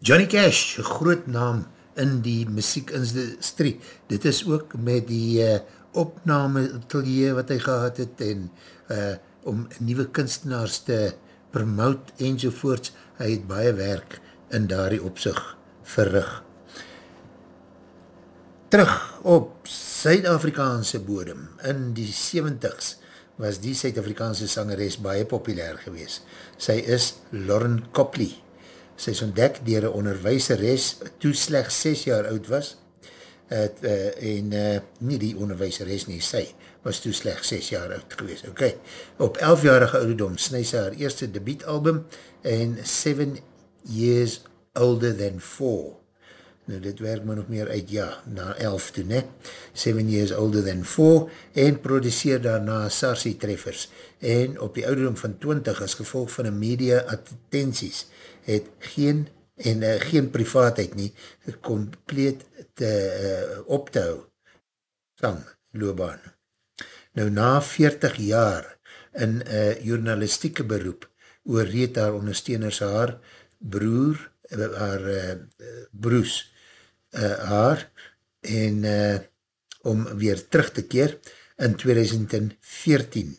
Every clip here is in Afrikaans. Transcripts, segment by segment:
Johnny Cash, groot naam in die muziekindustrie. Dit is ook met die opname atelier wat hy gehad het en om nieuwe kunstenaars te promote enzovoorts. Hy het baie werk in daardie opsig verrig. Terug op Suid-Afrikaanse bodem in die 70s was die Suid-Afrikaanse sangeres baie populair gewees. Sy is Lauren Copley. Sy is ontdek deur 'n onderwyseres toe slegs 6 jaar oud was. Nie die onderwyseres nie, sy was toe slegs 6 jaar oud gewees. Okay. Op 11-jarige ouderdom sny sy haar eerste debuutalbum en 7 Years Older Than 4. Nou, dit werk maar nog meer uit, ja, na 11 toe, ne? 7 Years Older Than 4 en produceer daarna Sarsi Treffers. En op die ouderdom van 20 as gevolg van 'n media attenties het geen privaatheid nie, compleet op te hou sang loopbaan. Nou na 40 jaar in journalistieke beroep oorreed haar ondersteuners haar broers haar en om weer terug te keer in 2014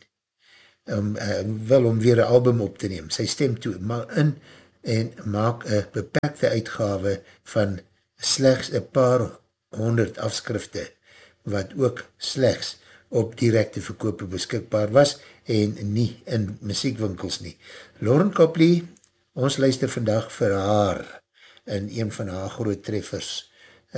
om weer een album op te neem. Sy stem toe en maak een beperkte uitgave van slechts een paar 100 afskrifte wat ook slechts op directe verkope beskikbaar was en nie in muziekwinkels nie. Lauren Copley, ons luister vandag vir haar in een van haar groot treffers.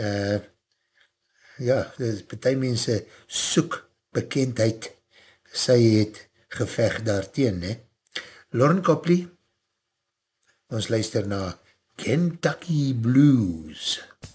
Party mense soek bekendheid, sy het geveg daarteen, ne? Lauren Copley, ons luister na Kentucky Blues.